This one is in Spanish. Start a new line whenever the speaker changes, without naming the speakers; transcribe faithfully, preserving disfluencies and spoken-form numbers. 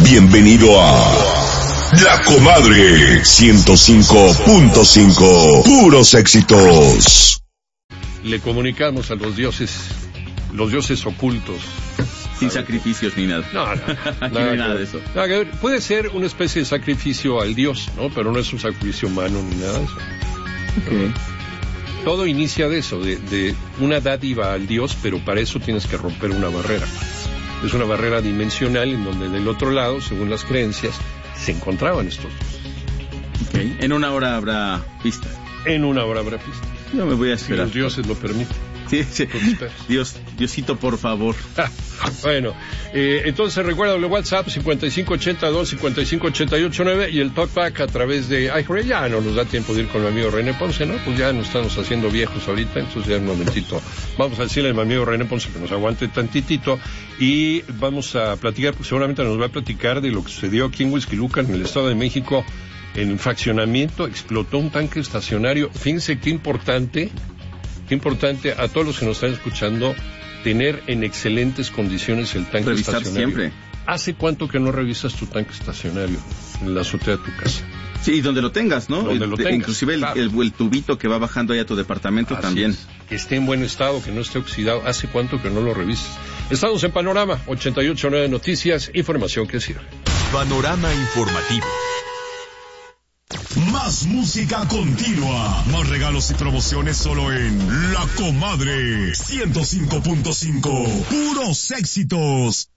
Bienvenido a La Comadre ciento cinco punto cinco. Puros éxitos.
Le comunicamos a los dioses, los dioses ocultos.
Sin sacrificios ni nada.
No, no,
Aquí
nada,
no hay nada
que,
de eso.
Nada que ver. Puede ser una especie de sacrificio al dios, ¿no? Pero no es un sacrificio humano ni nada de eso.
Okay.
Todo inicia de eso, de, de una dádiva al dios, pero para eso tienes que romper una barrera. Es una barrera dimensional en donde del otro lado, según las creencias, se encontraban estos dos.
Okay. En una hora habrá pista.
En una hora habrá pista.
Yo me voy a
Si
esperar.
los dioses lo permiten.
Sí, sí. Dios, Diosito, por favor.
Bueno, eh, entonces recuerda el WhatsApp cincuenta y cinco ochenta y dos cincuenta y cinco ochenta y ocho nueve y el talkback a través de iHeart. Ya no nos da tiempo de ir con mi amigo René Ponce, ¿no? Pues ya nos estamos haciendo viejos ahorita, entonces ya un momentito. Vamos a decirle a mi amigo René Ponce que nos aguante tantitito y vamos a platicar, pues seguramente nos va a platicar de lo que sucedió aquí en Huixquilucan, en el Estado de México, en el fraccionamiento, explotó un tanque estacionario. Fíjense qué importante... Qué importante a todos los que nos están escuchando tener en excelentes condiciones el tanque
Revisar
estacionario.
Siempre.
¿Hace cuánto que no revisas tu tanque estacionario en la azotea de tu casa?
Sí, y donde lo tengas, ¿no?
Donde
el,
lo
de,
tengas,
inclusive el,
claro.
el, el tubito que va bajando ahí a tu departamento
Así
también.
es. Que esté en buen estado, que no esté oxidado. ¿Hace cuánto que no lo revisas? Estamos en Panorama ochenta y ocho punto nueve Noticias, información que sirve.
Panorama informativo. Más música continua. Más regalos y promociones solo en La Comadre ciento cinco punto cinco. Puros éxitos.